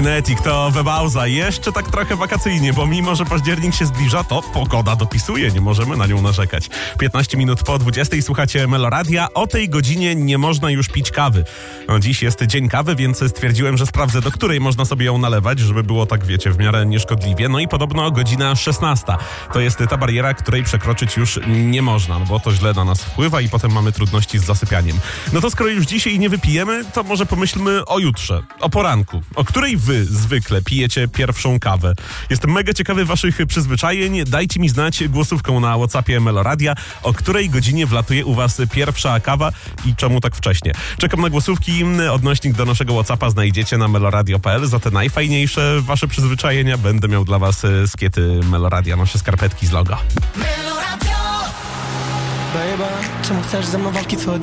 Magnetic to Webauza. Jeszcze tak trochę wakacyjnie, bo mimo, że październik się zbliża, to pogoda dopisuje, nie możemy na nią narzekać. 15 minut po 20 słuchacie Meloradia. O tej godzinie nie można już pić kawy. No, dziś jest dzień kawy, więc stwierdziłem, że sprawdzę, do której można sobie ją nalewać, żeby było tak, wiecie, w miarę nieszkodliwie. No i podobno godzina 16. To jest ta bariera, której przekroczyć już nie można, no bo to źle na nas wpływa i potem mamy trudności z zasypianiem. No to skoro już dzisiaj nie wypijemy, to może pomyślmy o jutrze, o poranku. O której wy zwykle pijecie pierwszą kawę? Jestem mega ciekawy waszych przyzwyczajeń. Dajcie mi znać głosówką na WhatsAppie Meloradia, o której godzinie wlatuje u was pierwsza kawa i czemu tak wcześnie. Czekam na głosówki. Odnośnik do naszego WhatsAppa znajdziecie na meloradio.pl. Za te najfajniejsze wasze przyzwyczajenia będę miał dla was skiety Meloradia, nasze skarpetki z logo. Baby, czemu chcesz ze mną walki co dzień?